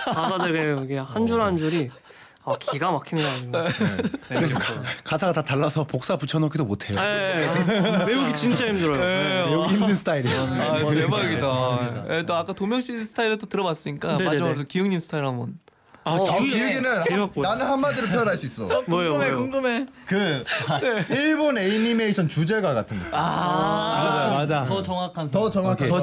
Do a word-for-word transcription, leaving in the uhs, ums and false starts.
가사들의 이게 한 줄 한 줄이 아, 기가 막힙니다. 네. 그래서 가, 가사가 다 달라서 복사 붙여넣기도 못해요. 네, 외우기 진짜 힘들어요. 네. 외우기 힘든 스타일이에요. 아, 대박이다. 예, 또 아까 도명 씨 스타일을 또 들어봤으니까 네네네. 마지막으로 기웅님 스타일 한번. 아, 어, 기억이- 기획에는 제목 뭐예요? 나는 한마디로 표현할 수 있어. 뭐예요, 궁금해 뭐예요? 궁금해. 그 일본 애니메이션 주제가 같은 거. 아, 맞아 맞아. 더 정확한 더 정확하게. 더